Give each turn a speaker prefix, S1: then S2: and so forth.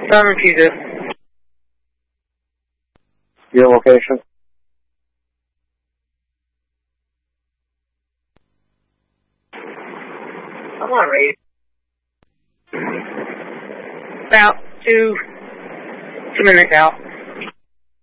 S1: Southern Puget.
S2: Your location?
S1: I'm on radio. About 2 minutes out.